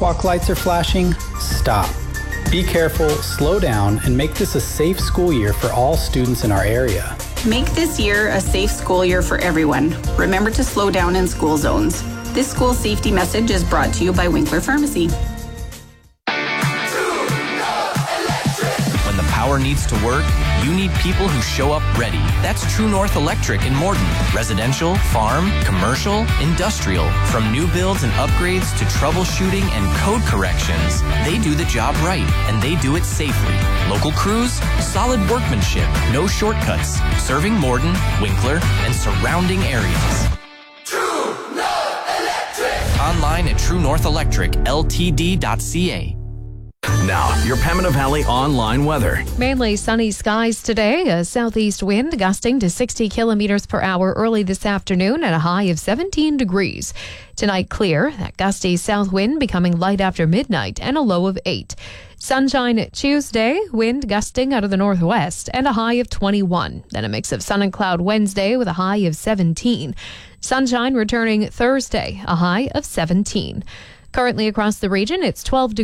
crosswalk lights are flashing, stop. Be careful, slow down, and make this a safe school year for all students in our area. Make this year a safe school year for everyone. Remember to slow down in school zones. This school safety message is brought to you by Winkler Pharmacy. When the power needs to work, you need people who show up ready. That's True North Electric in Morden. Residential, farm, commercial, industrial. From new builds and upgrades to troubleshooting and code corrections, they do the job right, and they do it safely. Local crews, solid workmanship, no shortcuts. Serving Morden, Winkler, and surrounding areas. True North Electric! Online at truenorthelectricltd.ca. Now, your Pembina Valley online weather. Mainly sunny skies today. A southeast wind gusting to 60 kilometers per hour early this afternoon at a high of 17 degrees. Tonight, clear. That gusty south wind becoming light after midnight and a low of 8. Sunshine Tuesday, wind gusting out of the northwest and a high of 21. Then a mix of sun and cloud Wednesday with a high of 17. Sunshine returning Thursday, a high of 17. Currently across the region, it's 12 degrees.